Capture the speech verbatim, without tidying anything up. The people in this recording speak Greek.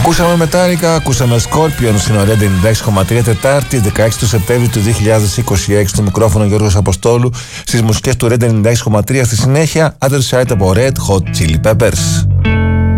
Ακούσαμε Metallica, ακούσαμε Scorpion στην Red ενενήντα έξι κόμμα τρία Τετάρτη, δεκαέξι του Σεπτέμβρη του δύο χιλιάδες είκοσι έξι, στο μικρόφωνο Γιώργος Αποστόλου, στις μουσικές του Red ενενήντα έξι κόμμα τρία. Στη συνέχεια, Other Side από Red Hot Chili Peppers.